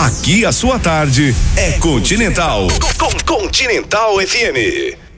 Aqui a sua tarde é Continental. Continental FM.